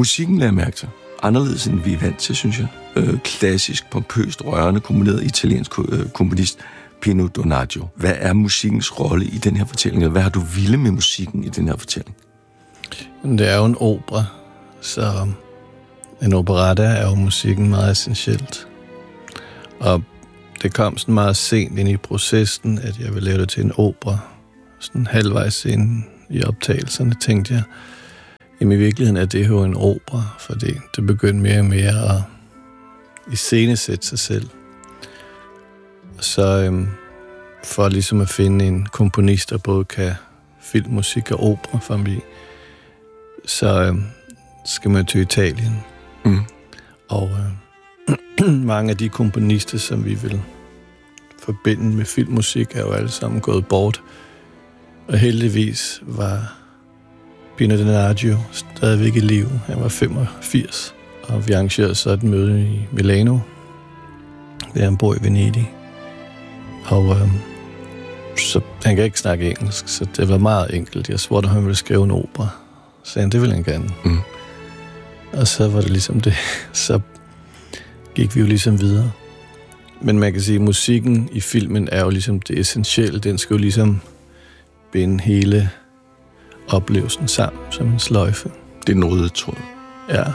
Musikken lader jeg mærke til. Anderledes end vi er vant til, synes jeg. Klassisk, pompøst, rørende, kombineret italiensk komponist Pino Donaggio. Hvad er musikkens rolle i den her fortælling? Hvad har du ville med musikken i den her fortælling? Det er jo en opera, så en operetta er jo musikken meget essentielt. Og det kom sådan meget sent ind i processen, at jeg ville lave det til en opera. Sådan halvvejs ind i optagelserne tænkte jeg, jamen i virkeligheden er det jo en opera, fordi det begyndte mere og mere at iscenesætte sig selv. Og så for ligesom at finde en komponist, der både kan filmmusik og opera for mig, så skal man til Italien. Mm. Og mange af de komponister, som vi vil forbinde med filmmusik, er jo alle sammen gået bort. Og heldigvis var Pino Donaggio stadigvæk i live. Han var 85, og vi arrangerede så et møde i Milano, der han bor i Venedig. Og så han kan ikke snakke engelsk, så det var meget enkelt. Jeg spurgte, om han ville skrive en opera. Så han, det ville han gerne. Mm. Og så var det ligesom det. Så gik vi jo ligesom videre. Men man kan sige, at musikken i filmen er jo ligesom det essentielle. Den skal jo ligesom binde hele oplevelsen sammen som en sløjfe. Det er den røde tråd. Ja.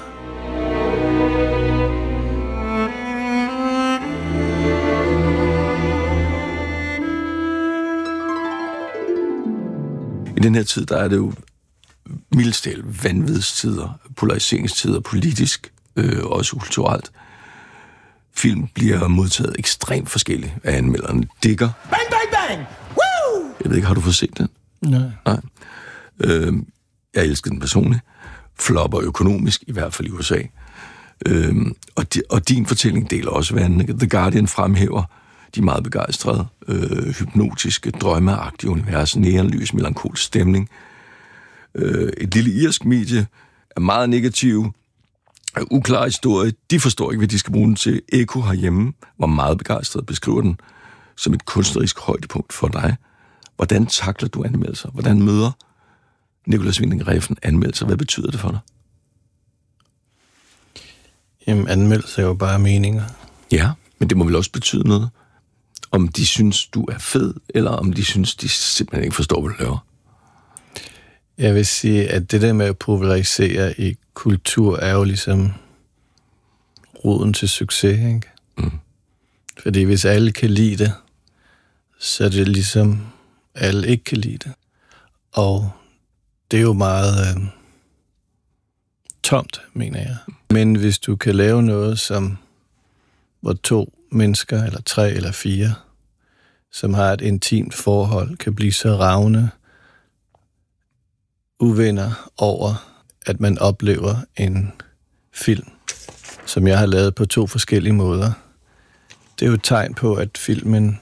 I den her tid, der er det jo mildest talt vanvidstider, polariseringstider, politisk, også kulturelt. Film bliver modtaget ekstremt forskelligt af anmelderne. Digger. Bang, bang, bang! Woo! Jeg ved ikke, har du fået set den? Nej. Jeg elsker den personligt. Flopper økonomisk, i hvert fald i USA. Og din fortælling deler også vandene. The Guardian fremhæver de meget begejstrede, hypnotiske, drømmeagtige univers, neonlys, melankolsk stemning. Et lille irsk medie er meget negativ, er uklar historie. De forstår ikke, hvad de skal bruge den til. Eko herhjemme var meget begejstret og beskriver den som et kunstnerisk højdepunkt for dig. Hvordan takler du anmeldelser? Hvordan møder Nicolas Winding Refn anmeldelser? Hvad betyder det for dig? Jamen, anmeldelser er jo bare meninger. Ja, men det må vel også betyde noget. Om de synes, du er fed, eller om de synes, de simpelthen ikke forstår, hvad du laver. Jeg vil sige, at det der med at popularisere i kultur er jo ligesom roden til succes, ikke? Mm. Fordi hvis alle kan lide det, så er det ligesom alle ikke kan lide det. Og det er jo meget tomt, mener jeg. Men hvis du kan lave noget, hvor 2 mennesker, eller 3 eller 4, som har et intimt forhold, kan blive så ravne uvenner over, at man oplever en film, som jeg har lavet på 2 forskellige måder. Det er jo et tegn på, at filmen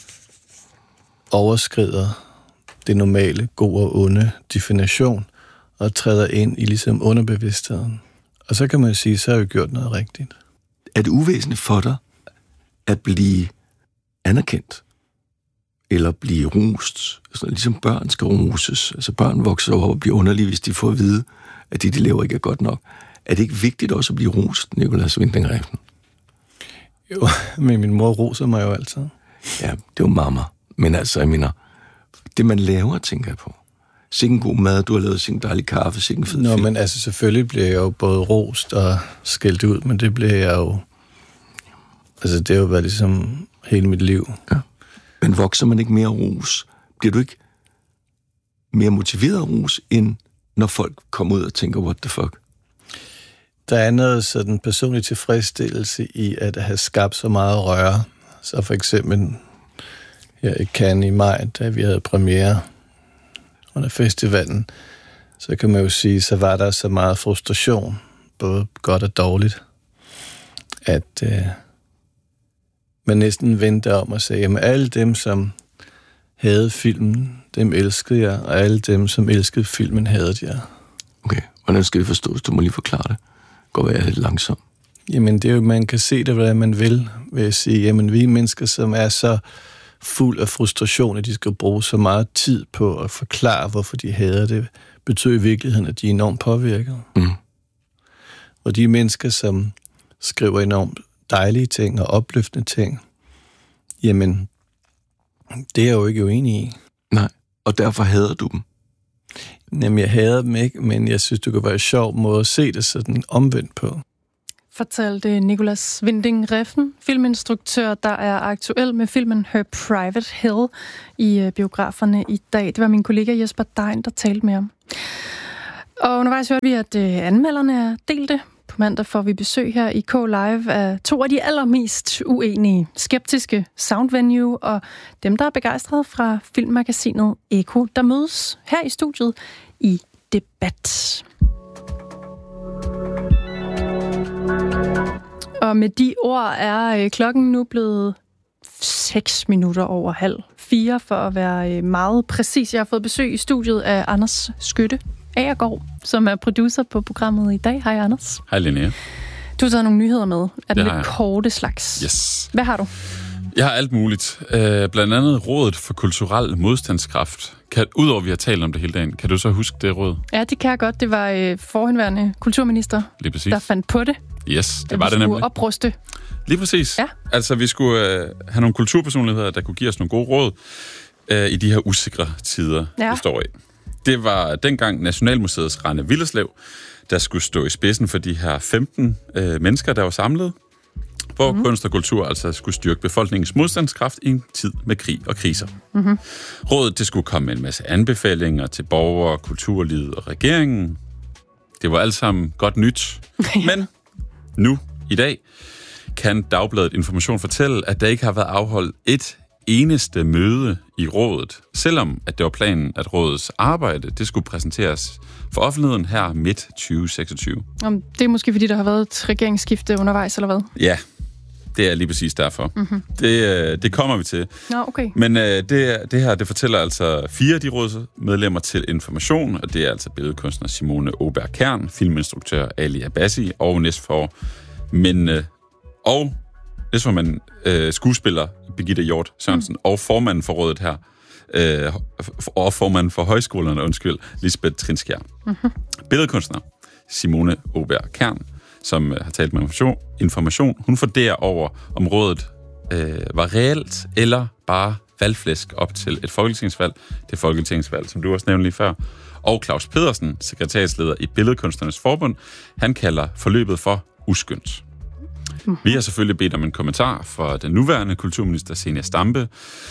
overskrider det normale god og onde definition og træder ind i ligesom underbevidstheden. Og så kan man sige, så har vi gjort noget rigtigt. Er det uvæsentligt for dig at blive anerkendt? Eller blive rost? Altså, ligesom børn skal roses. Altså børn vokser over og bliver underlige, hvis de får at vide, at det, de laver, ikke er godt nok. Er det ikke vigtigt også at blive rost, Nicolas Winding Refn? Jo, men min mor roser mig jo altid. Ja, det er jo mamma. Men altså, jeg mener, det man laver, tænker jeg på. Sikken god mad, du har lavet sikken dejlig kaffe, sikken fed film. Men altså, selvfølgelig bliver jeg jo både rost og skældt ud, men det bliver jeg jo... Altså, det har jo været ligesom hele mit liv. Ja. Men vokser man ikke mere ros? Bliver du ikke mere motiveret af ros, end når folk kommer ud og tænker, what the fuck? Der er noget sådan personlig tilfredsstillelse i at have skabt så meget røre. Så for eksempel her i Cannes i maj, da vi havde premiere under festivalen, så kan man jo sige, så var der så meget frustration, både godt og dårligt, at man næsten vendte om og sagde, jamen alle dem, som havde filmen, dem elskede jeg, og alle dem, som elskede filmen, hadede jeg. Okay, hvordan skal det forstås? Du må lige forklare det. Gå være lidt langsom. Jamen det er jo, man kan se det, hvordan man vil jeg sige, jamen vi er mennesker, som er så fuld af frustration, at de skal bruge så meget tid på at forklare, hvorfor de hader det, betyder i virkeligheden, at de er enormt påvirket. Mm. Og de mennesker, som skriver enormt dejlige ting og opløftende ting, jamen, det er jeg jo ikke uenig i. Nej, og derfor hader du dem. Jamen, jeg hader dem ikke, men jeg synes, det kunne være en sjov måde at se det sådan omvendt på. Fortalte Nicolas Winding Refn, filminstruktør, der er aktuel med filmen Her Private Hell i biograferne i dag. Det var min kollega Jesper Dein, der talte med ham. Og undervejs hørte vi, at anmelderne er delte. På mandag får vi besøg her i K-Live af to af de allermest uenige, skeptiske Soundvenue og dem, der er begejstrede fra filmmagasinet Eko, der mødes her i studiet i debat. Og med de ord er klokken nu blevet 6 minutter over 3:30 for at være meget præcis. Jeg har fået besøg i studiet af Anders Skytte Agergaard, som er producer på programmet i dag. Hej Anders. Hej Linnea. Du har taget nogle nyheder med. Er det lidt korte slags? Yes. Hvad har du? Jeg har alt muligt. Blandt andet Rådet for Kulturel Modstandskraft. Udover at vi har talt om det hele dagen, kan du så huske det råd? Ja, det kan jeg godt. Det var forhenværende kulturminister, der fandt på det. Yes, det var det nemlig. Vi skulle opruste. Lige præcis. Ja. Altså, vi skulle have nogle kulturpersonligheder, der kunne give os nogle gode råd i de her usikre tider, vi står i. Det var dengang Nationalmuseets Rane Willerslev, der skulle stå i spidsen for de her 15 mennesker, der var samlet, hvor kunst og kultur altså skulle styrke befolkningens modstandskraft i en tid med krig og kriser. Mm-hmm. Rådet det skulle komme med en masse anbefalinger til borgere, kulturlivet og regeringen. Det var alt sammen godt nyt. Men nu, i dag, kan Dagbladet Information fortælle, at der ikke har været afholdt et eneste møde i rådet, selvom at det var planen, at rådets arbejde det skulle præsenteres for offentligheden her midt 2026. Det er måske, fordi der har været et regeringsskifte undervejs, eller hvad? Ja, det er lige præcis derfor. Mm-hmm. Det kommer vi til. Nå, okay. Men det her, det fortæller altså 4 af de rådsmedlemmer til Information, og det er altså billedkunstner Simone Åberg Kern, filminstruktør Ali Abbasi og næstformand skuespiller Birgitte Hjort Sørensen, og formanden for rådet her, og formanden for højskolerne, Lisbeth Trinskjær. Mm-hmm. Billedkunstner Simone Åberg Kern, som har talt med Information, hun funderer over, om rådet var reelt eller bare valgflæsk op til et folketingsvalg. Det folketingsvalg, som du også nævnte lige før. Og Claus Pedersen, sekretærsleder i Billedkunstnernes Forbund, han kalder forløbet for uskyndt. Vi har selvfølgelig bedt om en kommentar fra den nuværende kulturminister Zenia Stampe,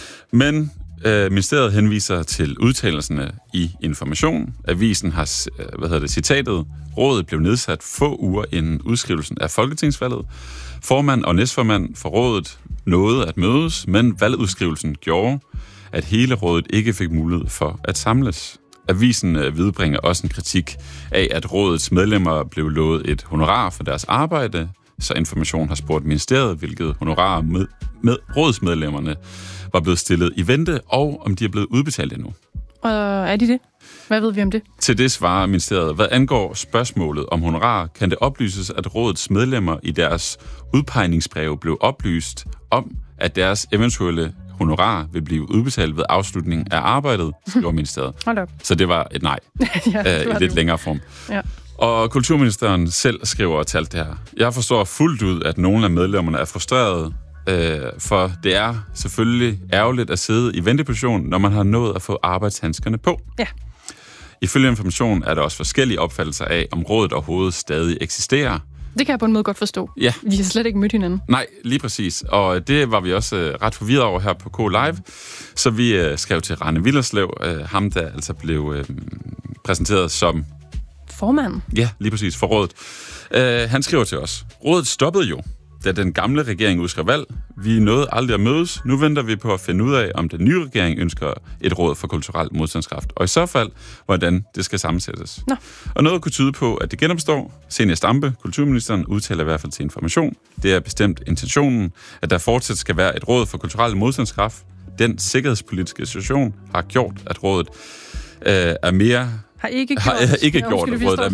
men ministeriet henviser til udtalelserne i Information. Avisen har, citatet, rådet blev nedsat få uger inden udskrivelsen af folketingsvalget. Formand og næstformand for rådet nåede at mødes, men valgudskrivelsen gjorde, at hele rådet ikke fik mulighed for at samles. Avisen viderebringer også en kritik af, at rådets medlemmer blev lovet et honorar for deres arbejde, så Information har spurgt ministeriet, hvilket honorar med rådsmedlemmerne var blevet stillet i vente, og om de er blevet udbetalt endnu. Er de det? Hvad ved vi om det? Til det svarer ministeriet, hvad angår spørgsmålet om honorar, kan det oplyses, at rådets medlemmer i deres udpegningsbreve blev oplyst om, at deres eventuelle honorar vil blive udbetalt ved afslutningen af arbejdet, skriver ministeriet. Hold op. Så det var et nej i lidt længere form. Ja. Og kulturministeren selv skriver og talt det her. Jeg forstår fuldt ud, at nogle af medlemmerne er frustrerede, for det er selvfølgelig ærgerligt at sidde i venteposition, når man har nået at få arbejdshandskerne på. Ja. Ifølge Information er der også forskellige opfattelser af, om rådet overhovedet stadig eksisterer. Det kan jeg på en måde godt forstå. Ja. Vi har slet ikke mødt hinanden. Nej, lige præcis. Og det var vi også ret forvirret over her på K-Live. Så vi skrev til Rane Willerslev, ham der altså blev præsenteret som formanden. Ja, lige præcis, for rådet. Han skriver til os, rådet stoppede jo, da den gamle regering udskrev valg. Vi nåede aldrig at mødes. Nu venter vi på at finde ud af, om den nye regering ønsker et råd for kulturel modstandskraft. Og i så fald, hvordan det skal sammensættes. Nå. Og noget kunne tyde på, at det genopstår. Zenia Stampe, kulturministeren, udtaler i hvert fald til Information. Det er bestemt intentionen, at der fortsat skal være et råd for kulturel modstandskraft. Den sikkerhedspolitiske situation har gjort, at rådet er mere... Har ikke gjort, at rådet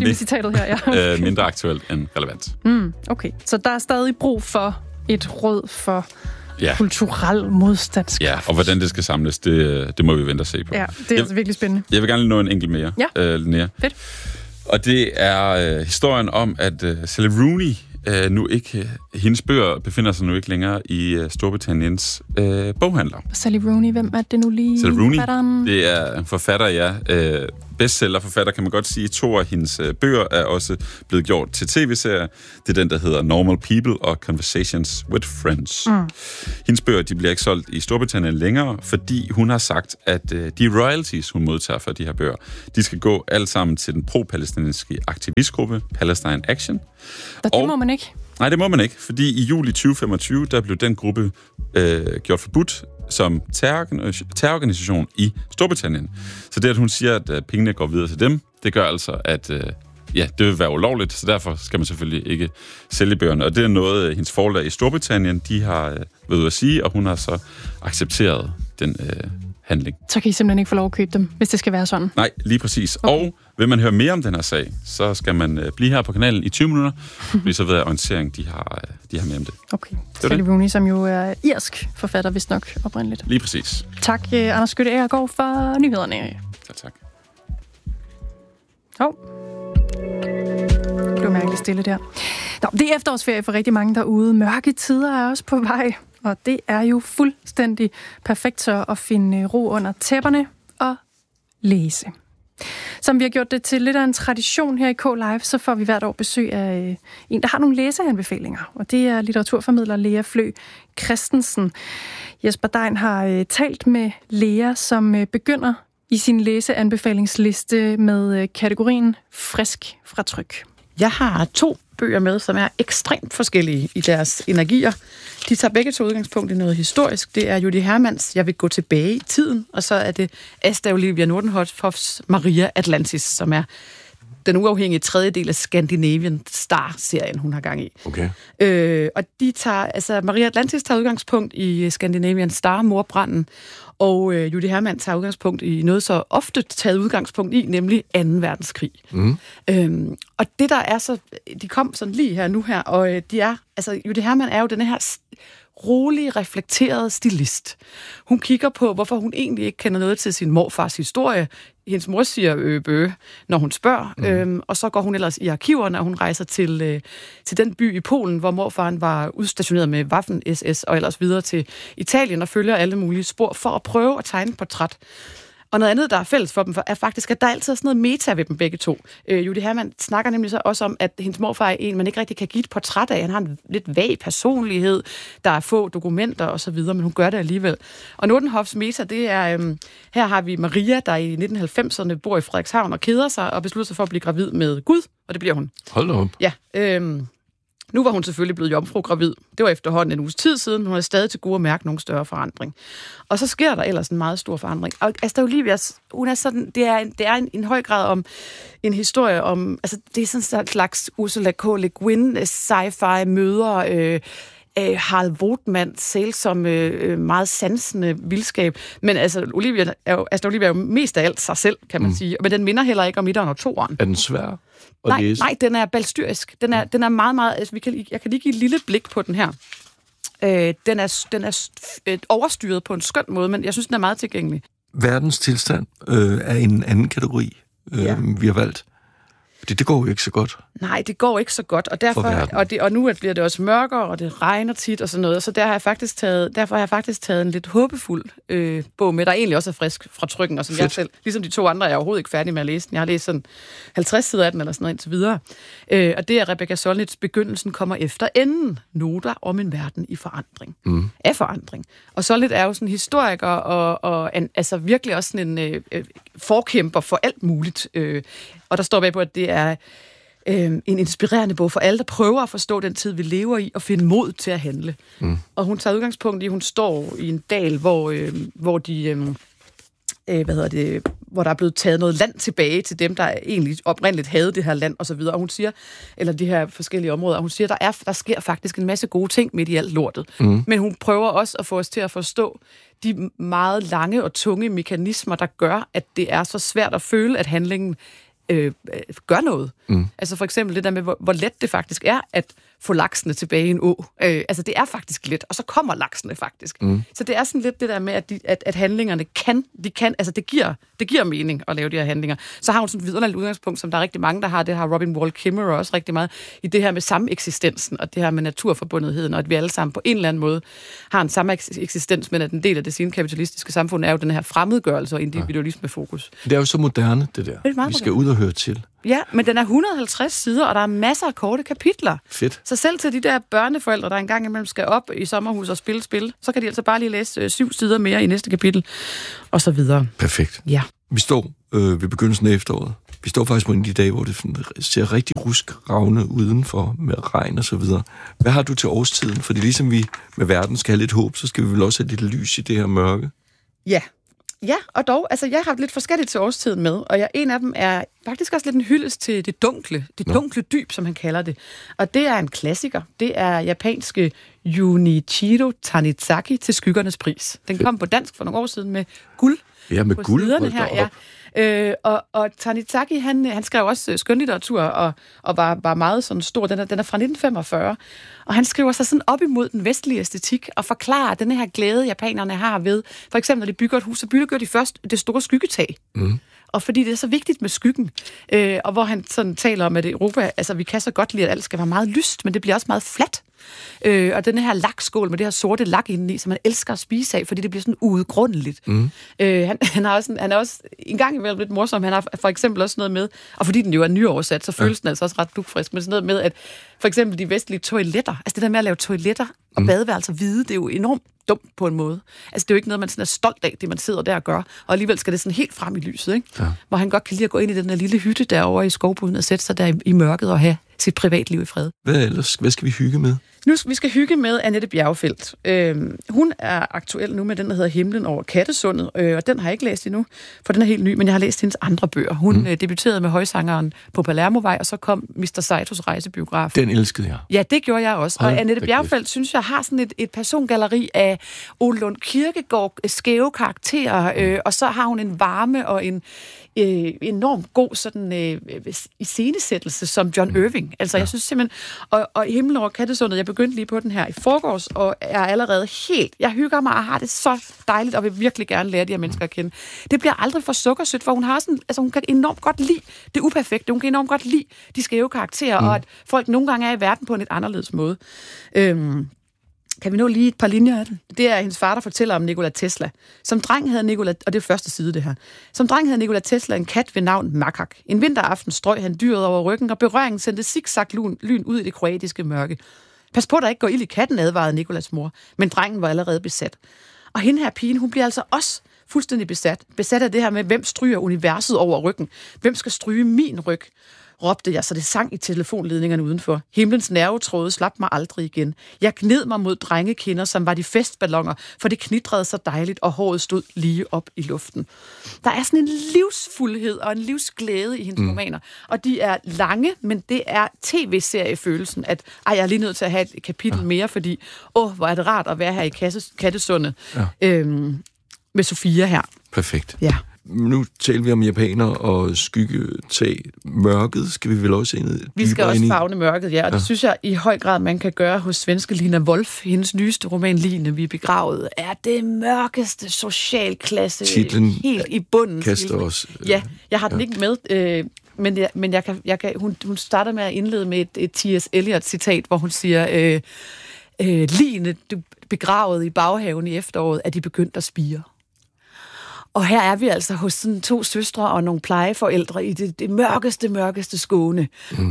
er mindre aktuelt end relevant. Okay, så der er stadig brug for et råd for kulturel modstandskraft. Ja, og hvordan det skal samles, det må vi vente og se på. Ja, det er altså virkelig spændende. Jeg vil gerne nå en enkelt mere, Linnea. Fedt. Og det er historien om, at Sally Rooney hendes bøger befinder sig nu ikke længere i Storbritanniens boghandler. Sally Rooney, hvem er det nu lige? Sally Rooney, forfatteren? Det er en forfatter, ja. Bestsellerforfatter, kan man godt sige. 2 af hendes bøger er også blevet gjort til tv-serier. Det er den, der hedder Normal People og Conversations with Friends. Hendes bøger, de bliver ikke solgt i Storbritannien længere, fordi hun har sagt, at de royalties, hun modtager for de her bøger, de skal gå alt sammen til den pro-palæstinensiske aktivistgruppe Palestine Action. Det må man ikke. Nej, det må man ikke, fordi i juli 2025, der blev den gruppe gjort forbudt som terrororganisation i Storbritannien. Så det, at hun siger, at pengene går videre til dem, det gør altså, at det vil være ulovligt, så derfor skal man selvfølgelig ikke sælge bøgerne. Og det er noget, hendes forlag i Storbritannien, de har været ude at sige, og hun har så accepteret den handling. Så kan I simpelthen ikke få lov at købe dem, hvis det skal være sådan? Nej, lige præcis. Okay. Og vil man høre mere om den her sag, så skal man blive her på kanalen i 20 minutter, fordi så ved jeg, orientering, de har med om det. Okay. Sally Rooney, som jo er irsk forfatter, vist nok oprindeligt. Lige præcis. Tak, Anders Skytte-Agergaard, for nyhederne. Tak. Det blev mærkeligt stille der. Det er efterårsferie for rigtig mange derude. Mørke tider er også på vej, og det er jo fuldstændig perfekt så at finde ro under tæpperne og læse. Som vi har gjort det til lidt af en tradition her i K-Live, så får vi hvert år besøg af en, der har nogle læseanbefalinger, og det er litteraturformidler Lea Flø Christensen. Jesper Dein har talt med Lea, som begynder i sin læseanbefalingsliste med kategorien frisk fra tryk. Jeg har 2 bøger med, som er ekstremt forskellige i deres energier. De tager begge 2 udgangspunkt i noget historisk. Det er Judy Hermanns Jeg vil gå tilbage i tiden, og så er det Asta Olivia Nordenhofs Maria Atlantis, som er den uafhængige 3. del af Scandinavian Star-serien, hun har gang i. Okay. Og de tager, Maria Atlantis tager udgangspunkt i Scandinavian Star, mordbranden, og Judy Hermann tager udgangspunkt i noget så ofte taget udgangspunkt i, nemlig 2. verdenskrig. Og det der er så, de kom sådan lige her nu her, og Judy Hermann er jo den her rolig, reflekteret stilist. Hun kigger på, hvorfor hun egentlig ikke kender noget til sin morfars historie. Hendes mor siger når hun spørger, og så går hun ellers i arkiverne, og hun rejser til den by i Polen, hvor morfaren var udstationeret med Waffen-SS, og ellers videre til Italien, og følger alle mulige spor for at prøve at tegne et portræt. Og noget andet, der er fælles for dem, er faktisk, at der altid er sådan noget meta ved dem begge 2. Judy Hermann snakker nemlig så også om, at hendes morfar er en, man ikke rigtig kan give et portræt af. Han har en lidt vag personlighed, der er få dokumenter osv., men hun gør det alligevel. Og Nordenhofs meta, det er, her har vi Maria, der i 1990'erne bor i Frederikshavn og keder sig, og beslutter sig for at blive gravid med Gud, og det bliver hun. Hold da op. Ja, nu var hun selvfølgelig blevet jomfru-gravid. Det var efterhånden en uges tid siden, men hun er stadig til gode at mærke nogle større forandring. Og så sker der ellers en meget stor forandring. Og Asta Olivia, hun er sådan, det er en høj grad om en historie om, altså det er sådan en slags Ursula K. Le Guin sci-fi møder Harald Voigtmann, sælsomme, meget sansende vildskab. Men Asta Olivia er jo mest af alt sig selv, kan man sige. Men den minder heller ikke om 1'eren og 2'eren. Er den svær? Nej, den er balstyrisk. Den er meget, meget... Altså, jeg kan lige give et lille blik på den her. Den er overstyret på en skøn måde, men jeg synes, den er meget tilgængelig. Verdens tilstand er en anden kategori, vi har valgt. Fordi det går jo ikke så godt. Nej, det går ikke så godt, og derfor og nu bliver det også mørkere, og det regner tit og sådan noget, så derfor har jeg faktisk taget en lidt håbefuld bog med, der egentlig også er frisk fra trykken, og som jeg selv, ligesom de 2 andre, er jeg overhovedet ikke færdig med at læse den. Jeg har læst sådan 50 sider af den, eller sådan noget indtil videre. Og det er Rebecca Solnits Begyndelsen kommer efter enden. Noter om en verden i forandring. Af forandring. Og Solnit er jo sådan en historiker, og altså virkelig også sådan en forkæmper for alt muligt. Og der står bagpå, at det er en inspirerende bog for alle, der prøver at forstå den tid, vi lever i, og finde mod til at handle. Og hun tager udgangspunkt i, hun står i en dal, hvor der er blevet taget noget land tilbage til dem, der egentlig oprindeligt havde det her land, og så videre. Og hun siger, eller de her forskellige områder, og hun siger, der sker faktisk en masse gode ting midt i alt lortet. Men hun prøver også at få os til at forstå de meget lange og tunge mekanismer, der gør, at det er så svært at føle, at handlingen gør noget. Altså for eksempel det der med, hvor let det faktisk er at få laksene tilbage i en å. Altså det er faktisk let, og så kommer laksene faktisk. Så det er sådan lidt det der med, at handlingerne kan, altså det giver mening at lave de her handlinger. Så har hun sådan et vidunderligt udgangspunkt, som der er rigtig mange, der har. Det har Robin Wall Kimmerer også rigtig meget i det her med sameksistensen, og det her med naturforbundetheden, og at vi alle sammen på en eller anden måde har en samme eksistens, men at en del af det kapitalistiske samfund er jo den her fremmedgørelse og individualisme-fokus. Det er jo så moderne, det der. Vi skal ud og høre til. Ja, men den er 150 sider, og der er masser af korte kapitler. Fedt. Så selv til de der børneforældre, der engang imellem skal op i sommerhus og spille, så kan de altså bare lige læse 7 sider mere i næste kapitel, og så videre. Perfekt. Ja. Vi står ved begyndelsen af efteråret. Vi står faktisk på en af de dage, hvor det ser rigtig ruskravne udenfor med regn og så videre. Hvad har du til årstiden? Fordi ligesom vi med verden skal have lidt håb, så skal vi vel også have lidt lys i det her mørke. Ja. Ja, og dog, altså jeg har lidt forskelligt til årstiden med, og en af dem er faktisk også lidt en hyldest til det dunkle dyb, som han kalder det. Og det er en klassiker. Det er japanske Junichiro Tanizaki til Skyggernes pris. Den kom på dansk for nogle år siden med guld. Ja, med guld. Her, ja. Og Tanizaki, han skrev også skønlitteratur og var meget sådan stor. Den er fra 1945. Og han skriver sig sådan op imod den vestlige æstetik og forklarer den her glæde, japanerne har ved, for eksempel når de bygger et hus, så bygger de først det store skyggetag. Og fordi det er så vigtigt med skyggen, og hvor han sådan taler om, at Europa, altså vi kan så godt lide, at alt skal være meget lyst, men det bliver også meget fladt. Og den her lakskål med det her sorte lak indeni, som man elsker at spise af, fordi det bliver sådan uudgrundeligt. Han er også en gang imellem lidt morsom. Han har for eksempel også noget med, og fordi den jo er nyoversat, så føles den altså også ret dugfrisk, men sådan noget med, at for eksempel de vestlige toiletter, altså det der med at lave toiletter og badeværelser hvide, det er jo enormt dumt på en måde. Altså det er jo ikke noget, man sådan er stolt af, det man sidder der og gør, og alligevel skal det sådan helt frem i lyset, ikke? Ja. Hvor han godt kan lide at gå ind i den der lille hytte derovre i skovbuden og sætte sig der i mørket og have sit privatliv i fred. Hvad skal vi hygge med? Vi skal hygge med Annette Bjergfeldt. Hun er aktuel nu med den, der hedder Himlen over Kattesundet, og den har jeg ikke læst endnu, for den er helt ny, men jeg har læst hendes andre bøger. Hun debuterede med Højsangeren på Palermovej, og så kom Mr. Saitos rejsebiograf. Den elskede jeg. Ja, det gjorde jeg også. Og Annette Bjergfeldt, synes jeg, har sådan et persongalleri af Ole Lund Kirkegaard, skæve karakterer, og så har hun en varme og en enormt god sådan iscenesættelse som John Irving. Altså, jeg synes simpelthen, og Himlen over Kattesundet, jeg begyndte lige på den her i forgårs, og er allerede jeg hygger mig og har det så dejligt, og vil virkelig gerne lære de her mennesker at kende. Det bliver aldrig for sukkersødt, for hun har sådan, altså hun kan enormt godt lide det uperfekte, hun kan enormt godt lide de skæve karakterer, og at folk nogle gange er i verden på en lidt anderledes måde. Kan vi nå lige et par linjer af den? Det er hendes far, der fortæller om Nikola Tesla. Som dreng havde Nikola, og det er første side det her. Som dreng havde Nikola Tesla en kat ved navn Makak. En vinteraften strøg han dyret over ryggen, og berøringen sendte zigzag-lyn ud i det kroatiske mørke. Pas på, der ikke går ild i katten, advarede Nikolas mor. Men drengen var allerede besat. Og hende her pigen, hun bliver altså også fuldstændig besat. Besat af det her med, hvem stryger universet over ryggen? Hvem skal stryge min ryg? Råbte jeg, så det sang i telefonledningerne udenfor. Himlens nervetråde slap mig aldrig igen. Jeg gned mig mod drengekinder, som var de festballoner, for det knitrede så dejligt, og håret stod lige op i luften. Der er sådan en livsfuldhed og en livsglæde i hendes romaner, og de er lange, men det er tv-seriefølelsen, at jeg er lige nødt til at have et kapitel mere, fordi hvor er det rart at være her i Kattesundet med Sofia her. Perfekt. Ja. Nu taler vi om japaner og skyggetag. Mørket skal vi vel også ind i? Vi skal også favne mørket, ja. Og det synes jeg i høj grad, man kan gøre hos svenske Lina Wolf. Hendes nyeste roman, Line, vi er begravet, er det mørkeste socialklasse. Titlen helt i bunden. Kaster os. Ja, jeg har den ikke med, men hun starter med at indlede med et T.S. Eliot-citat, hvor hun siger, Line, du begravet i baghaven i efteråret, er de begyndt at spire. Og her er vi altså hos sådan 2 søstre og nogle plejeforældre i det mørkeste Skåne.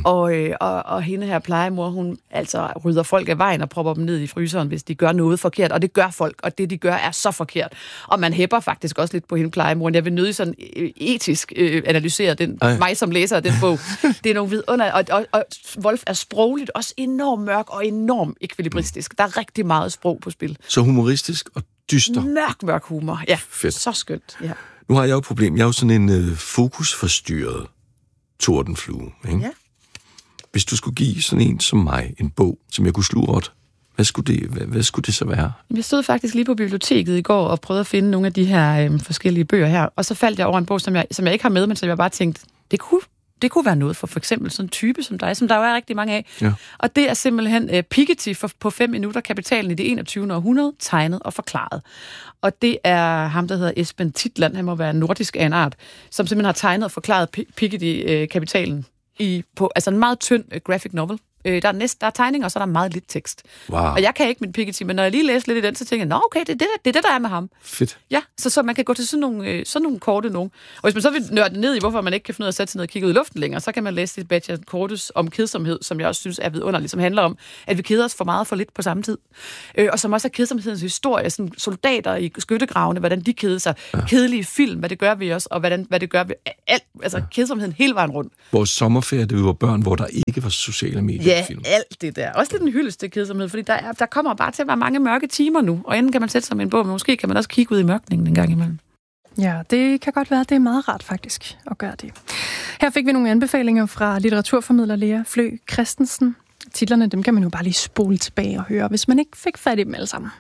Og hende her plejemor, hun altså rydder folk af vejen og propper dem ned i fryseren, hvis de gør noget forkert. Og det gør folk, og det de gør er så forkert. Og man hæpper faktisk også lidt på hende plejemoren. Jeg vil nødig sådan etisk analysere mig som læser af den bog. Det er nogle vidunder. Og Wolf er sprogligt også enormt mørk og enormt ekvilibristisk. Der er rigtig meget sprog på spil. Så humoristisk og dyster. Mørk humor. Ja, fedt. Så skønt. Ja. Nu har jeg jo et problem. Jeg er jo sådan en fokusforstyrret tordenflue. Ikke? Ja. Hvis du skulle give sådan en som mig en bog, som jeg kunne sluge råt, hvad skulle det så være? Jeg stod faktisk lige på biblioteket i går og prøvede at finde nogle af de her forskellige bøger her, og så faldt jeg over en bog, som jeg ikke har med, men som jeg bare tænkte, det kunne det kunne være noget for eksempel sådan en type som dig, som der jo er rigtig mange af. Ja. Og det er simpelthen Piketty på 5 minutter, kapitalen i det 21. århundrede, tegnet og forklaret. Og det er ham, der hedder Esben Titland, han må være nordisk af en art, som simpelthen har tegnet og forklaret Piketty-kapitalen på altså en meget tynd graphic novel. Der er tegninger, og så er der meget lidt tekst. Wow. Og jeg kan ikke min Piketty, men når jeg lige læser lidt i den, så tænker jeg, nå okay, det er det, der er med ham. Fedt. Ja, så man kan gå til sådan nogle korte nogen. Og hvis man så vil nørde ned i, hvorfor man ikke kan finde ud af at sætte sig ned og kigge ud i luften længere, så kan man læse Sebastian Cortes om kedsomhed, som jeg også synes er vidunderligt, som handler om, at vi keder os for meget og for lidt på samme tid. Og som også er kedsomhedens historie, sådan soldater i skyttegravene, hvordan de keder sig, kedelige film, hvad det gør ved os, og hvad det gør ved alt, altså kedsomheden hele vejen rundt. Vores sommerferie, det var børn, hvor der ikke var sociale medier. Ja, alt det der. Også lidt en hyldest til kedsomhed, fordi der kommer bare til at være mange mørke timer nu, og enten kan man sætte sig med en bog, men måske kan man også kigge ud i mørkningen en gang imellem. Ja, det kan godt være, det er meget rart faktisk at gøre det. Her fik vi nogle anbefalinger fra litteraturformidler Lea Flø Christensen. Titlerne, dem kan man jo bare lige spole tilbage og høre, hvis man ikke fik fat i dem alle sammen.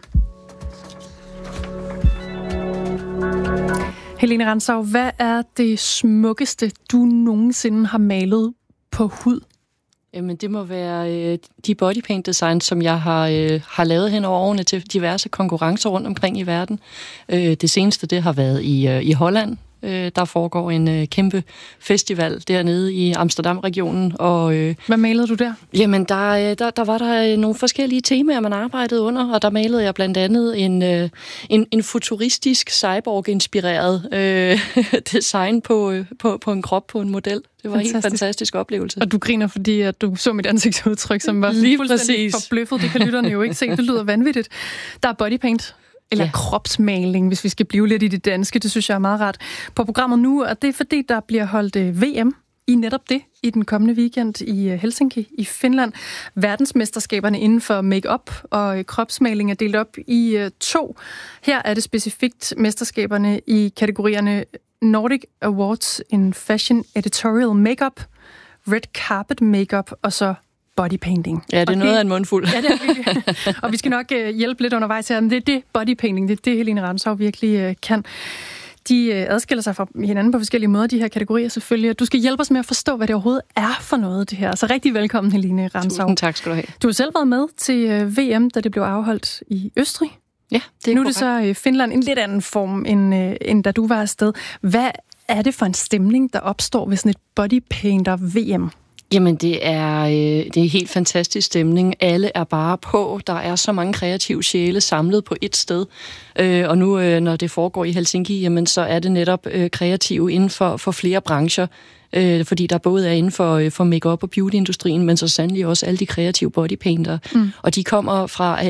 Helene Rantzau, hvad er det smukkeste, du nogensinde har malet på hud? Jamen, det må være de bodypaint designs, som jeg har lavet hen over årene til diverse konkurrencer rundt omkring i verden. Det seneste, det har været i Holland. Der foregår en kæmpe festival dernede i Amsterdam-regionen. Og, hvad malede du der? Jamen, der var der nogle forskellige temaer, man arbejdede under, og der malede jeg blandt andet en futuristisk cyborg-inspireret design på en krop på en model. Det var en helt fantastisk oplevelse. Og du griner, fordi at du så mit ansigtsudtryk, som var lige fuldstændig forbløffet. Det kan lytterne jo ikke se. Det lyder vanvittigt. Der er bodypaint. Eller kropsmaling, hvis vi skal blive lidt i det danske. Det synes jeg er meget rart på programmet nu, og det er fordi, der bliver holdt VM i netop det i den kommende weekend i Helsinki i Finland. Verdensmesterskaberne inden for make-up og kropsmaling er delt op i 2. Her er det specifikt mesterskaberne i kategorierne Nordic Awards in Fashion Editorial Makeup, Red Carpet Makeup og så bodypainting. Ja, det er noget af en mundfuld. Ja, det er virkelig. Og vi skal nok hjælpe lidt undervejs her, men det er det bodypainting, det er det, Helene Rantzau virkelig kan. De adskiller sig fra hinanden på forskellige måder, de her kategorier selvfølgelig. Du skal hjælpe os med at forstå, hvad det overhovedet er for noget, det her. Så rigtig velkommen, Helene Rantzau. Tusind tak skal du have. Du har selv været med til VM, da det blev afholdt i Østrig. Ja, det er nu er det så Finland en lidt anden form, end da du var afsted. Hvad er det for en stemning, der opstår ved sådan et bodypainter-VM? Jamen, det er helt fantastisk stemning. Alle er bare på. Der er så mange kreative sjæle samlet på et sted. Og nu, når det foregår i Helsinki, jamen, så er det netop kreative inden for flere brancher. Fordi der både er inden for make-up og beauty-industrien, men så sandelig også alle de kreative bodypainter. Og de kommer fra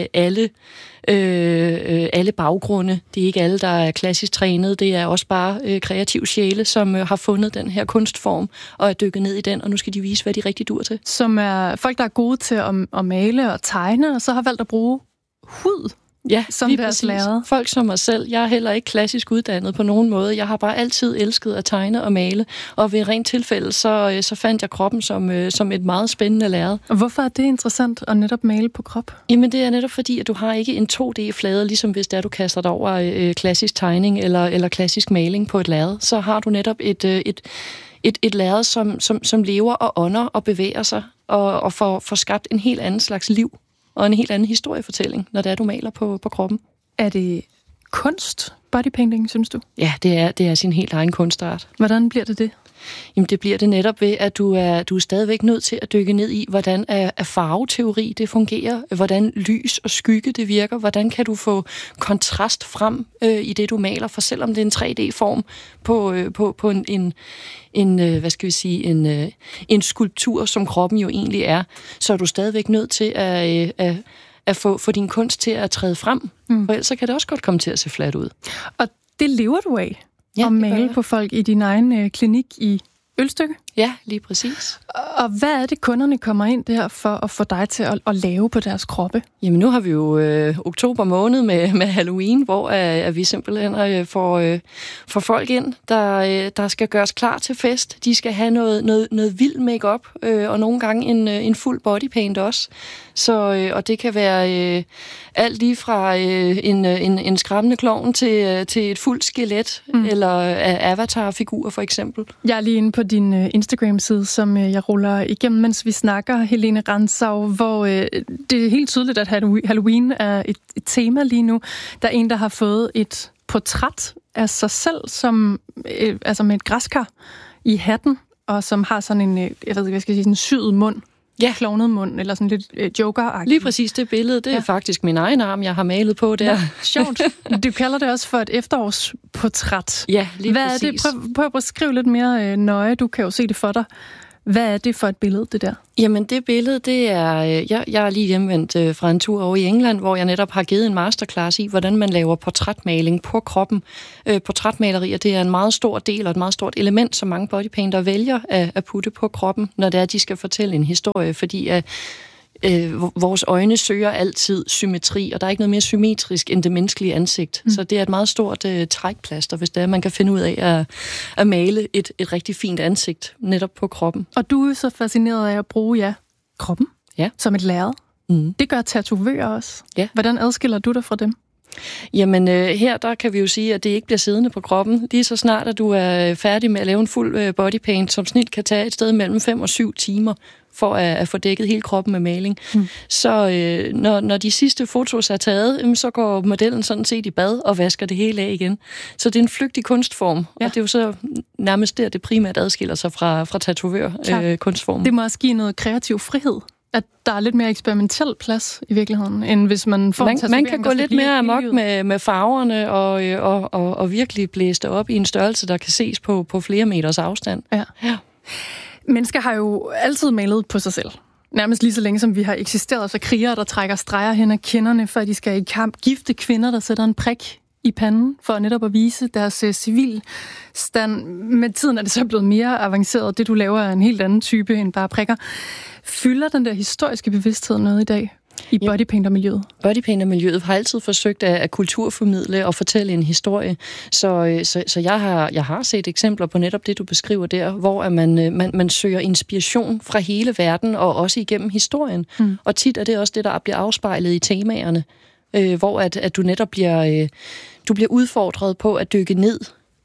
alle baggrunde. Det er ikke alle, der er klassisk trænet. Det er også bare kreative sjæle, som har fundet den her kunstform og er dykket ned i den, og nu skal de vise, hvad de rigtig dur til. Som er folk, der er gode til at male og tegne, og så har valgt at bruge hud. Ja, som deres lærere. Folk som mig selv. Jeg er heller ikke klassisk uddannet på nogen måde. Jeg har bare altid elsket at tegne og male. Og ved rent tilfælde, så fandt jeg kroppen som et meget spændende lærred. Og hvorfor er det interessant at netop male på krop? Jamen det er netop fordi, at du har ikke en 2D-flade, ligesom hvis du kaster dig over klassisk tegning eller klassisk maling på et lærred. Så har du netop et lærred, som lever og ånder og bevæger sig og får skabt en helt anden slags liv. Og en helt anden historiefortælling, når det er, du maler på kroppen. Er det kunst, bodypainting, synes du? Ja, det er sin helt egen kunstart. Hvordan bliver det? Jamen, det bliver det netop ved, at du er stadigvæk nødt til at dykke ned i, hvordan er farveteori det fungerer, hvordan lys og skygge det virker, hvordan kan du få kontrast frem i det, du maler, for selvom det er en 3D-form på en skulptur, som kroppen jo egentlig er, så er du stadigvæk nødt til at få din kunst til at træde frem, for ellers kan det også godt komme til at se flat ud. Og det lever du af? Ja, at male på folk i din egen klinik i Ølstykke? Ja, lige præcis. Og hvad er det, kunderne kommer ind der for at få dig til at lave på deres kroppe? Jamen, nu har vi jo oktober måned med Halloween, hvor vi simpelthen får folk ind, der skal gøres klar til fest. De skal have noget vild make-up, og nogle gange en fuld bodypaint også. Og det kan være alt lige fra en skræmmende klovn til et fuldt skelet, eller avatar-figurer for eksempel. Jeg er lige inde på din Instagram-side, som jeg ruller igennem, mens vi snakker, Helene Rantzau, hvor det er helt tydeligt, at Halloween er et tema lige nu. Der er en, der har fået et portræt af sig selv, som, altså med et græskar i hatten, og som har sådan en, jeg ved ikke, hvad skal jeg sige, sådan en syet mund. Ja. Klovnet mund, eller sådan lidt joker-agtigt. Lige præcis det billede, det er faktisk min egen arm, jeg har malet på der. Ja, sjovt. Du kalder det også for et efterårsportræt. Ja, lige hvad præcis. Er det? Prøv at beskrive lidt mere nøje, du kan jo se det for dig. Hvad er det for et billede, det der? Jamen, det billede, det er... Jeg er lige hjemvendt fra en tur over i England, hvor jeg netop har givet en masterclass i, hvordan man laver portrætmaling på kroppen. Portrætmalerier, det er en meget stor del og et meget stort element, som mange bodypainter vælger at putte på kroppen, når det er, de skal fortælle en historie, fordi vores øjne søger altid symmetri, og der er ikke noget mere symmetrisk end det menneskelige ansigt. Så det er et meget stort trækplaster, hvis det er, man kan finde ud af at male et rigtig fint ansigt netop på kroppen. Og du er så fascineret af at bruge, kroppen som et lærred. Det gør tatovører også. Ja. Hvordan adskiller du dig fra dem? Jamen, her der kan vi jo sige, at det ikke bliver siddende på kroppen. Lige så snart, at du er færdig med at lave en fuld bodypaint, som snit kan tage et sted mellem 5 og 7 timer, for at få dækket hele kroppen med maling. Så når de sidste fotos er taget, så går modellen sådan set i bad og vasker det hele af igen. Så det er en flygtig kunstform, og det er jo så nærmest der, det primært adskiller sig fra tatovør-kunstformen. Det må også give noget kreativ frihed, at der er lidt mere eksperimentel plads i virkeligheden, end hvis man får en tatovering. Man kan gå lidt mere amok med farverne og virkelig blæse det op i en størrelse, der kan ses på flere meters afstand. Ja. Mennesker har jo altid malet på sig selv. Nærmest lige så længe, som vi har eksisteret, så krigere, der trækker streger hen ad kinderne, før de skal i kamp. Gifte kvinder, der sætter en prik i panden, for netop at vise deres civilstand. Med tiden er det så blevet mere avanceret. Det, du laver, er en helt anden type end bare prikker. Fylder den der historiske bevidsthed noget i dag i bodypainter-miljøet? Bodypainter-miljøet har altid forsøgt at kulturformidle og fortælle en historie. Så jeg har set eksempler på netop det, du beskriver der, hvor man søger inspiration fra hele verden og også igennem historien. Og tit er det også det, der bliver afspejlet i temaerne, hvor at du netop bliver udfordret på at dykke ned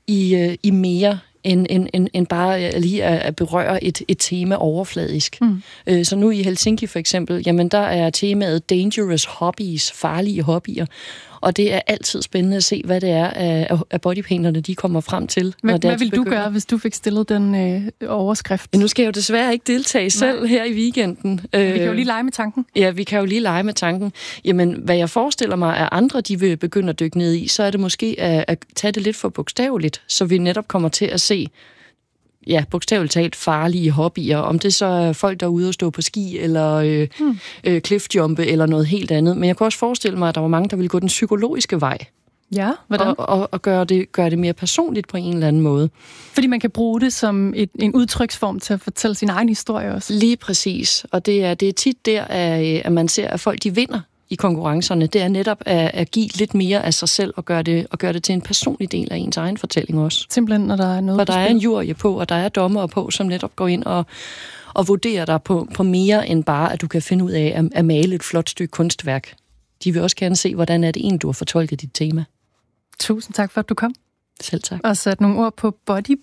i mere end bare lige at berøre et tema overfladisk. Så nu i Helsinki for eksempel, jamen der er temaet Dangerous Hobbies, farlige hobbyer. Og det er altid spændende at se, hvad det er af bodypainterne, de kommer frem til. Hvad vil du gøre, hvis du fik stillet den overskrift? Nu skal jeg jo desværre ikke deltage selv her i weekenden. Vi kan jo lige lege med tanken. Ja, vi kan jo lige lege med tanken. Jamen, hvad jeg forestiller mig, at andre de vil begynde at dykke ned i, så er det måske at tage det lidt for bogstaveligt, så vi netop kommer til at se bogstaveligt talt farlige hobbyer. Om det så er folk, der er ude og stå på ski, eller cliffjumpe, eller noget helt andet. Men jeg kan også forestille mig, at der var mange, der ville gå den psykologiske vej. Ja, hvordan? Og gøre det mere personligt på en eller anden måde. Fordi man kan bruge det som en udtryksform til at fortælle sin egen historie også. Lige præcis. Og det er tit der, at man ser, at folk de vinder i konkurrencerne. Det er netop at give lidt mere af sig selv og gøre det til en personlig del af ens egen fortælling også. Simpelthen, når der er noget. For der er en jury på, og der er dommere på, som netop går ind og vurderer dig på mere end bare, at du kan finde ud af at male et flot stykke kunstværk. De vil også gerne se, hvordan er det egentlig, du har fortolket dit tema. Tusind tak for, at du kom. Selv tak. Og sat nogle ord på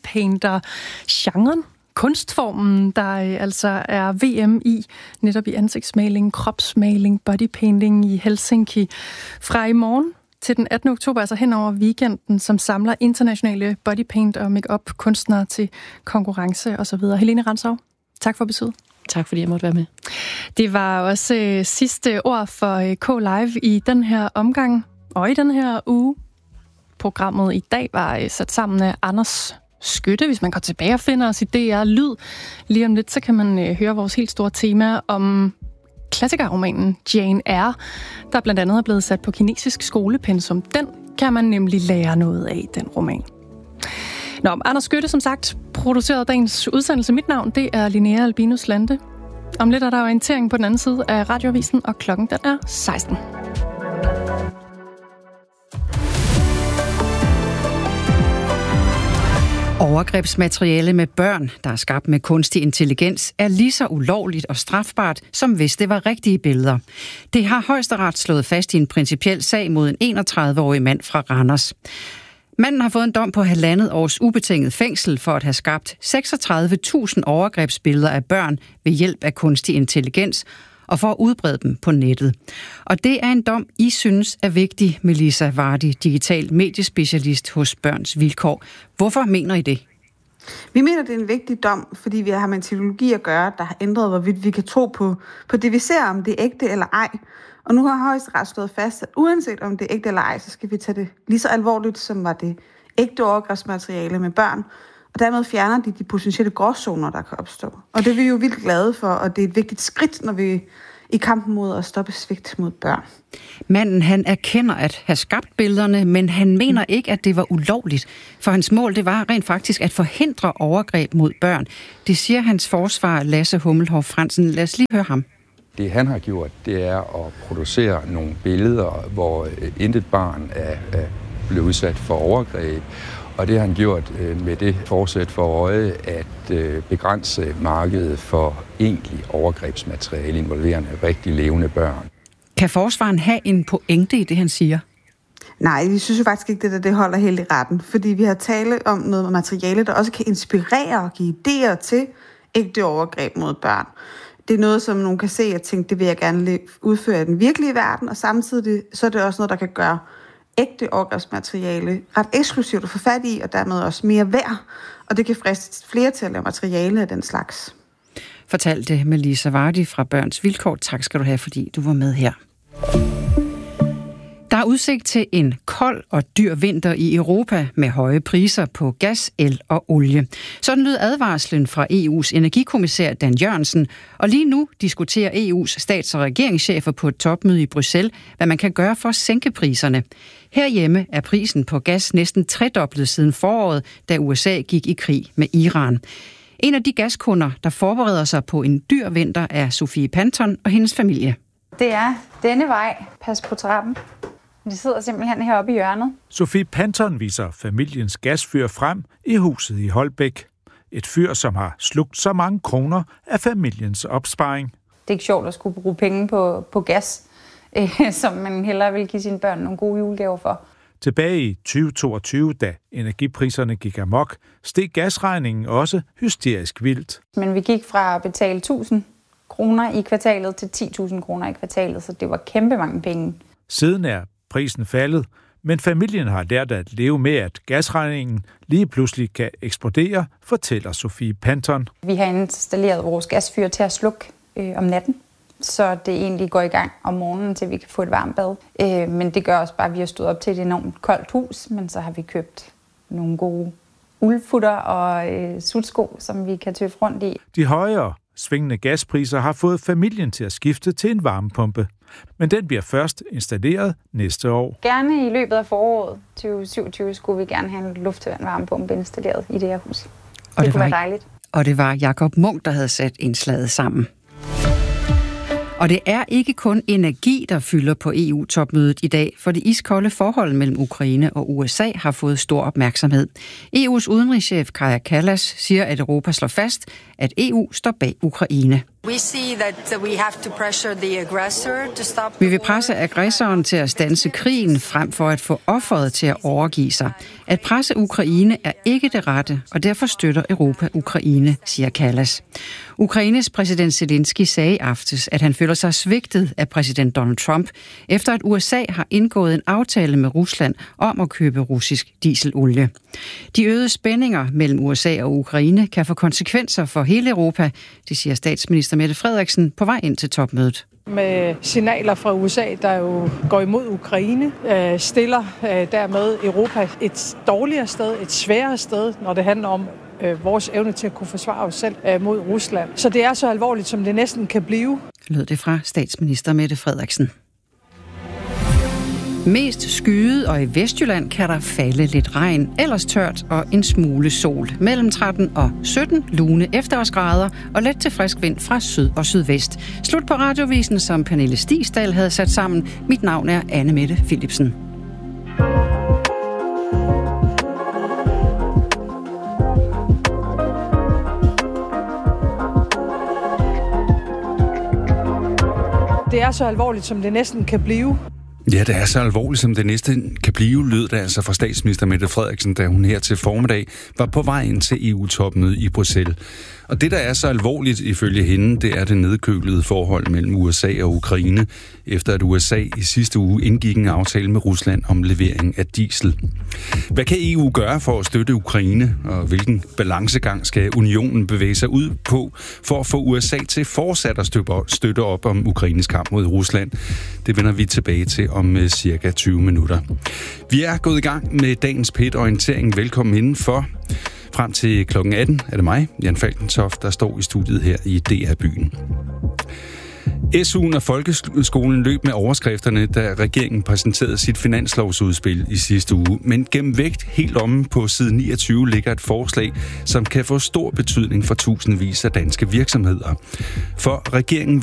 bodypainter-genren. Kunstformen, der altså er VM i, netop i ansigtsmaling, kropsmaling, bodypainting i Helsinki. Fra i morgen til den 18. oktober, altså hen over weekenden, som samler internationale bodypaint- og make-up kunstnere til konkurrence osv. Helene Rantzau, tak for besøget. Tak fordi jeg måtte være med. Det var også sidste ord for K-Live i den her omgang og i den her uge. Programmet i dag var sat sammen af Anders Skytte. Hvis man går tilbage og finder os i DR Lyd, lige om lidt, så kan man høre vores helt store tema om klassikerromanen Jane Eyre, der blandt andet er blevet sat på kinesisk skolepensum. Den kan man nemlig lære noget af, den roman. Nå, Anders Skytte, som sagt, producerede dagens udsendelse. Mit navn, det er Linnea Albinus Lande. Om lidt er der orientering på den anden side af radioavisen, og klokken den er 16. Overgrebsmateriale med børn, der er skabt med kunstig intelligens, er lige så ulovligt og strafbart, som hvis det var rigtige billeder. Det har Højesteret slået fast i en principiel sag mod en 31-årig mand fra Randers. Manden har fået en dom på 1,5 års ubetinget fængsel for at have skabt 36.000 overgrebsbilleder af børn ved hjælp af kunstig intelligens og for at udbrede dem på nettet. Og det er en dom, I synes er vigtig, Melissa Vardy, digital mediespecialist hos Børns Vilkår. Hvorfor mener I det? Vi mener, det er en vigtig dom, fordi vi har med en teknologi at gøre, der har ændret, hvorvidt vi kan tro på det, vi ser, om det er ægte eller ej. Og nu har Højesteret slået fast, at uanset om det er ægte eller ej, så skal vi tage det lige så alvorligt, som var det ægte overgrebsmateriale med børn. Og dermed fjerner de potentielle gråzoner, der kan opstå. Og det er vi jo vildt glade for, og det er et vigtigt skridt, når vi i kampen mod at stoppe svigt mod børn. Manden, han erkender at have skabt billederne, men han mener ikke, at det var ulovligt. For hans mål, det var rent faktisk at forhindre overgreb mod børn. Det siger hans forsvarer Lasse Hummelhoff Fransen. Lad os lige høre ham. Det han har gjort, det er at producere nogle billeder, hvor intet barn er blevet udsat for overgreb. Og det har han gjort med det forsæt for øje at begrænse markedet for egentlig overgrebsmateriale involverende rigtig levende børn. Kan forsvaren have en pointe i det, han siger? Nej, vi synes jo faktisk ikke, det holder helt i retten. Fordi vi har talt om noget materiale, der også kan inspirere og give idéer til ægte overgreb mod børn. Det er noget, som nogen kan se og tænke, det vil jeg gerne udføre i den virkelige verden, og samtidig så er det også noget, der kan gøre ægte overgrebsmateriale ret eksklusivt at få fat i, og dermed også mere værd, og det kan friste flere til at lave materiale af den slags. Fortalte Melissa Vardy fra Børns Vilkår. Tak skal du have, fordi du var med her. Der er udsigt til en kold og dyr vinter i Europa med høje priser på gas, el og olie. Sådan lød advarslen fra EU's energikommissær Dan Jørgensen, og lige nu diskuterer EU's stats- og regeringschefer på et topmøde i Bruxelles, hvad man kan gøre for at sænke priserne. Herhjemme er prisen på gas næsten tredoblet siden foråret, da USA gik i krig med Iran. En af de gaskunder, der forbereder sig på en dyr vinter, er Sofie Panton og hendes familie. Det er denne vej. Pas på trappen. De sidder simpelthen heroppe i hjørnet. Sofie Panton viser familiens gasfyr frem i huset i Holbæk. Et fyr, som har slugt så mange kroner af familiens opsparing. Det er ikke sjovt at skulle bruge penge på gas, som man hellere vil give sine børn nogle gode julegaver for. Tilbage i 2022, da energipriserne gik amok, steg gasregningen også hysterisk vildt. Men vi gik fra at betale 1.000 kroner i kvartalet til 10.000 kroner i kvartalet, så det var kæmpe mange penge. Siden er prisen faldet, men familien har lært at leve med, at gasregningen lige pludselig kan eksplodere, fortæller Sofie Panton. Vi har installeret vores gasfyr til at slukke om natten, så det egentlig går i gang om morgenen, til vi kan få et varmt bad. Men det gør også bare, at vi har stået op til et enormt koldt hus, men så har vi købt nogle gode uldfutter og sutsko, som vi kan tøffe rundt i. De højere svingende gaspriser har fået familien til at skifte til en varmepumpe, men den bliver først installeret næste år. Gerne i løbet af foråret 2027 skulle vi gerne have en luftvand varmepumpe installeret i det her hus. Det kunne være dejligt. Og det var Jakob Munk, der havde sat indslaget sammen. Og det er ikke kun energi, der fylder på EU-topmødet i dag, for det iskolde forhold mellem Ukraine og USA har fået stor opmærksomhed. EU's udenrigschef Kaja Kallas siger, at Europa slår fast, at EU står bag Ukraine. Vi vil presse aggressoren til at standse krigen, frem for at få offeret til at overgive sig. At presse Ukraine er ikke det rette, og derfor støtter Europa Ukraine, siger Kallas. Ukraines præsident Zelensky sagde i aftes, at han føler sig svigtet af præsident Donald Trump, efter at USA har indgået en aftale med Rusland om at købe russisk dieselolie. De øgede spændinger mellem USA og Ukraine kan få konsekvenser for hele Europa, det siger statsminister Mette Frederiksen på vej ind til topmødet. Med signaler fra USA, der jo går imod Ukraine, stiller dermed Europa et dårligere sted, et sværere sted, når det handler om vores evne til at kunne forsvare os selv mod Rusland. Så det er så alvorligt, som det næsten kan blive. Lød det fra statsminister Mette Frederiksen. Mest skyet, og i Vestjylland kan der falde lidt regn, ellers tørt og en smule sol. Mellem 13 og 17 lune efterårsgrader og let til frisk vind fra syd og sydvest. Slut på radiovisen, som Pernille Stigsdal havde sat sammen. Mit navn er Anne Mette Philipsen. Det er så alvorligt, som det næsten kan blive. Ja, det er så alvorligt, som det næste kan blive, lød det altså fra statsminister Mette Frederiksen, da hun her til formiddag var på vej ind til EU-topmødet i Bruxelles. Og det, der er så alvorligt ifølge hende, det er det nedkølede forhold mellem USA og Ukraine, efter at USA i sidste uge indgik en aftale med Rusland om levering af diesel. Hvad kan EU gøre for at støtte Ukraine, og hvilken balancegang skal unionen bevæge sig ud på for at få USA til fortsat at støtte op om Ukraines kamp mod Rusland? Det vender vi tilbage til om cirka 20 minutter. Vi er gået i gang med dagens P1-orientering. Velkommen indenfor. Frem til klokken 18 er det mig, Jan Falkentoft, der står i studiet her i DR-byen. SU'en og folkeskolen løb med overskrifterne, da regeringen præsenterede sit finanslovsudspil i sidste uge. Men gennem vægt helt omme på side 29 ligger et forslag, som kan få stor betydning for tusindvis af danske virksomheder. For regeringen